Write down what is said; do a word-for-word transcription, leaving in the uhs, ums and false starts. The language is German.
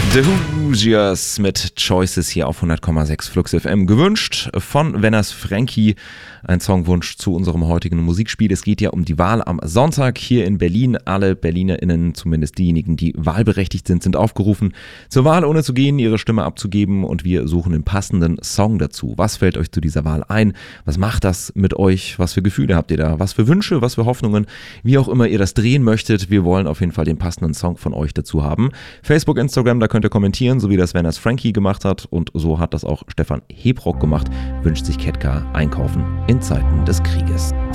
The Hoosiers mit Choices hier auf hundert Komma sechs Flux F M. Gewünscht von Wenners Frankie. Ein Songwunsch zu unserem heutigen Musikspiel. Es geht ja um die Wahl am Sonntag hier in Berlin. Alle BerlinerInnen, zumindest diejenigen, die wahlberechtigt sind, sind aufgerufen, zur Wahl ohne zu gehen, ihre Stimme abzugeben. Und wir suchen den passenden Song dazu. Was fällt euch zu dieser Wahl ein? Was macht das mit euch? Was für Gefühle habt ihr da? Was für Wünsche? Was für Hoffnungen? Wie auch immer ihr das drehen möchtet. Wir wollen auf jeden Fall den passenden Song von euch dazu haben. Facebook, Instagram, da könnt ihr kommentieren, so wie das Wenners Frankie gemacht hat. Und so hat das auch Stefan Hebrock gemacht. Wünscht sich Ketka einkaufen in Zeiten des Krieges.